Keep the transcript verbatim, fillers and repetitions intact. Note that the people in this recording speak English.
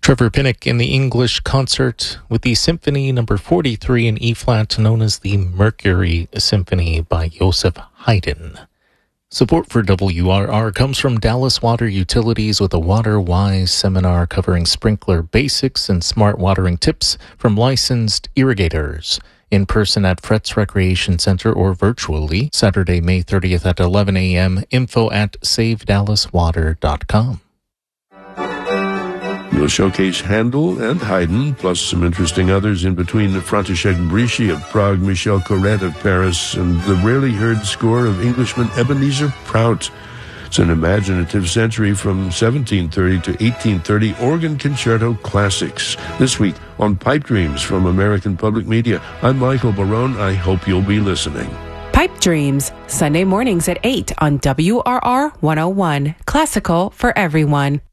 Trevor Pinnock in the English concert with the Symphony number forty-three in E-flat, known as the Mercury Symphony by Joseph Haydn. Support for W R R comes from Dallas Water Utilities with a WaterWise seminar covering sprinkler basics and smart watering tips from licensed irrigators. In person at Fretz Recreation Center or virtually, Saturday, May thirtieth at eleven a.m. Info at save dallas water dot com. We'll showcase Handel and Haydn, plus some interesting others in between the František Bríši of Prague, Michel Corrette of Paris, and the rarely heard score of Englishman Ebenezer Prout. It's an imaginative century from seventeen thirty to eighteen thirty organ concerto classics. This week on Pipe Dreams from American Public Media. I'm Michael Barone. I hope you'll be listening. Pipe Dreams, Sunday mornings at eight on W R R one oh one. Classical for everyone.